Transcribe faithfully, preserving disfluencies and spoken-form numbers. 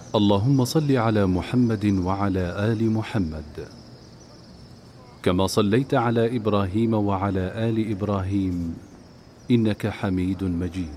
اللهم صل على محمد وعلى آل محمد كما صليت على إبراهيم وعلى آل إبراهيم إنك حميد مجيد.